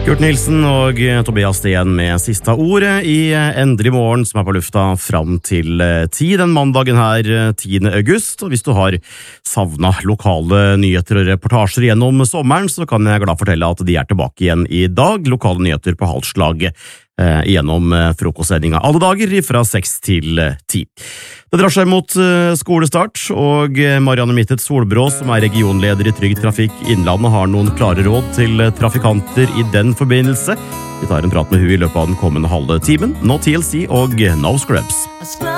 Kurt Nilsen og Tobias Steen med siste ordet i Endelig morgen, som på lufta fram til 10 den mandagen her, 10. august. Og hvis du har savnet lokale nyheter og reportasjer gjennom sommeren, så kan jeg glad fortelle at de tilbake igjen i dag. Lokale nyheter på halvslag gjennom frokostsendinga alle dager fra 6 til 10. Det drar seg mot skolestart, og Marianne Mittet Solbrå, som regionleder i Trygg Trafikk Innlandet, har noen klare råd til trafikanter i den forbindelse. Vi tar en prat med hun i løpet av den kommende halve timen. No TLC og No Scrubs.